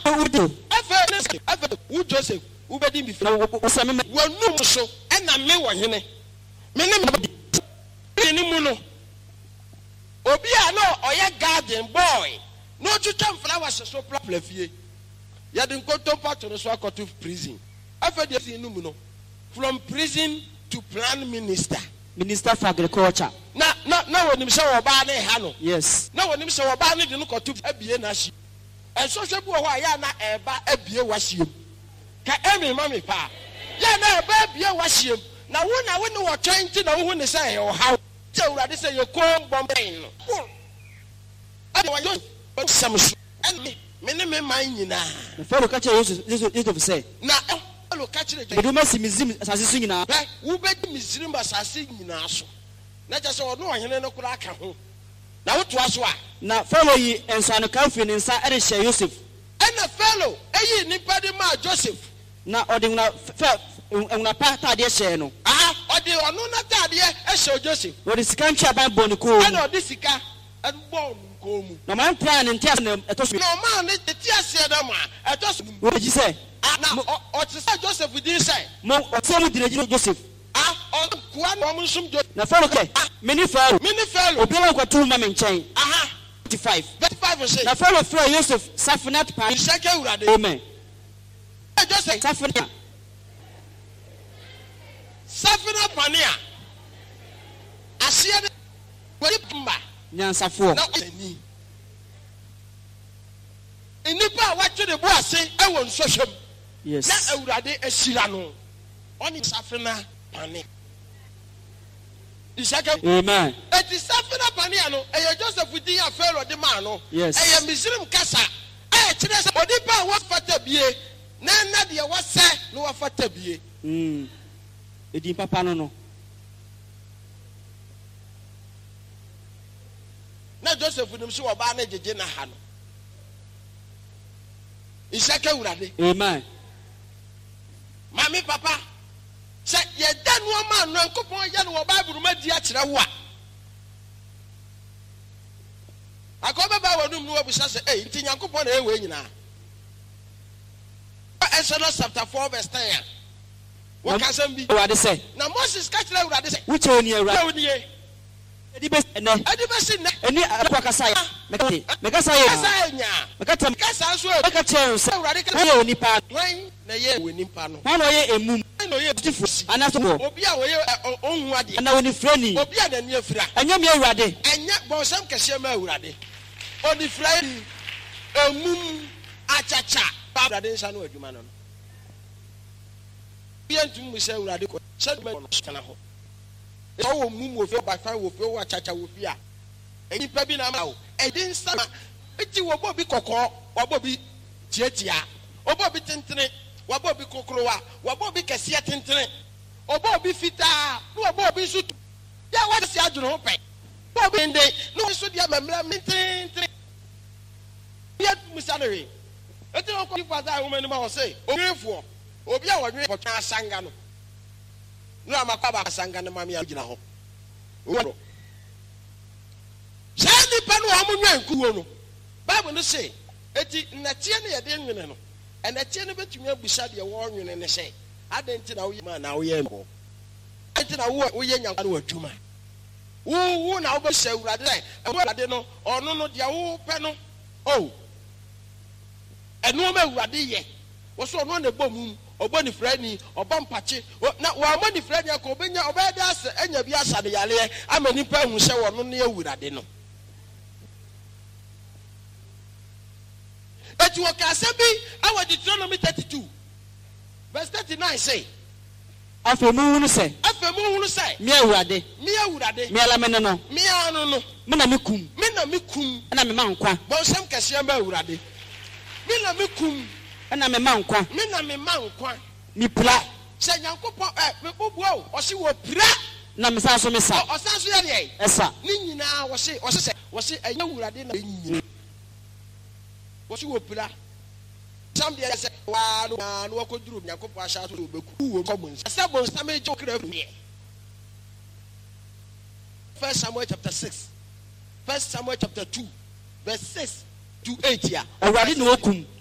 Who Joseph? Who bed him before? Well, no, so, and I may want him. Minimuno. Obia no, or your garden boy. No to turn flowers so properly. You didn't go to part of the swag to prison. After the Numuno. From prison to prime minister. Minister for Agriculture. Now, when him show a banner, Hano. Yes. Now, when him show a banner, you look to a Bienashi. And so, Wayana, a beer was you. Can every mammy pa? Yana, a beer was you. Now, when I wouldn't know trying to know when they say, or how. So, I say, you call Bombay. I want some and minimum mine now. The fellow catcher is say. Now, catch it. You must see me as I sing now. Who bet me Zim as I sing now? Let us all know I know crack. Now, what was why? Now, follow ye and son of Calvin inside Erisha Joseph. And a fellow, a Nipadima Joseph. Now, or the part dear Shano. Ah, or the Onuna dear, I show Joseph. What is country about Bonico? I know this and bone. No man plan and tell them at us. No man, the Tiasia, at us. What did you say? Or to say Joseph, we didn't say. No, or tell me the Joseph. Ah, one woman, some now follow. Many fellow, Bill got 2 men chain. Aha, 35 or say. Now follow through Joseph, Safinat Pan, second, amen. Joseph, Safinat Pania. I see it. Nyansafo enipa wacho de bo ase e won sohwem yes na awurade asira no oni safena pane isaka amen eti safena pane no e Joseph din ya Pharaoh de man no yes e Misrim kasa e kire se onipa wa fata bie na de wase no wa fata bie edin papa no na Joseph nim so oba na jeje na ha no isaka urade amen mami papa se ye dan wo ma no nkopon ye no Bible ma di a kire wo a akoba ba wonum no obusa se nti nyankopon na ewe nyina Exodus chapter 4 verse 10 what can some be urade say na Moses ka kire urade say which one ye urade Edi besi na eni akwakasaya mekasaya nya mekasa so mekache se urade ka ye onipa na ye onipa no na ye emum na ye tifu anaso obi a ye onhu ade na woni frani obi a na ni afira enya me urade enya bonsam kese ma urade oni frani emum achacha urade nsa no adwuma no bi antum mu se urade ko se do no kana ho oh mum wo fe ba fa wo fe wo chacha wo fi a eni pa bi na ma wo edin sama eti wo bo bi kokko wo bo bi tietia wo bo bi tentene wo bo bi kokrowa wo bo bi kese tentene wo bo bi fita wo bo bi su ya wa se adwuro ho pe wo bi nde no so dia mamra tentene ya musanere eti wo ko fi fa za wo mani ma wo say owefo obi a wo dwe ko twa sanga no no amakaba sanga na mami agina ho wo jani panu amunwa nkuwo no Bible no say eti natie na yede nwene no enatie no betumi abusa de wo nwene ne say adenti na wo ma na wo ye mbo adenti na wo ye nyanka no adwuma wo na wo be sha urade urade no ono no de wo pe no oh enu ma urade ye wo so no na bom oboni frani obampache na wa mani frani akọ obenya obeda ase enya bi asa de yale amani pa hu se wono ne awurade no eti wo ka se bi awa Deuteronomy 32 verse 39 say afemu hunu se mi awurade mi alamene no mi anu no me na mekum na me mankwa bonsam kase ma awurade mi na mekum na me mankwa mi pla se nyankopon me bobuo o se wo pira na me sa so me sa o sa so ye de esa ni nyina wo se enya wurade na nyina wo se wo pira sam de se wa no wo koduru nyankopon asha so obeku wo ko nsa se bon sam ejo kra fie 1 Samuel chapter 6 1 Samuel chapter 2 verse 6 to 8 ya awurade no okum